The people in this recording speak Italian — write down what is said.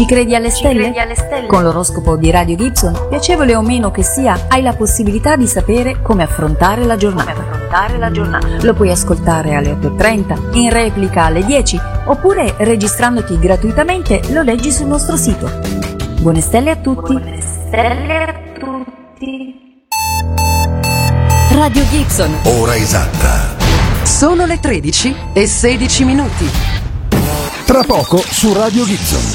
Ci credi alle stelle? Con l'oroscopo di Radio Gibson, piacevole o meno che sia, hai la possibilità di sapere come affrontare la giornata. Lo puoi ascoltare alle 8:30, in replica alle 10, oppure registrandoti gratuitamente lo leggi sul nostro sito. Buone stelle a tutti! Radio Gibson. Ora esatta. Sono le 13:16. Tra poco su Radio Gibson.